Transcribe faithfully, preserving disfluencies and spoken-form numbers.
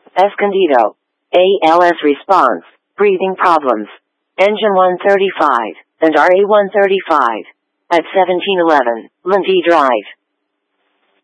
Escondido. A L S response, breathing problems. Engine one thirty-five, and R A one thirty-five. At seventeen eleven, Lindy Drive.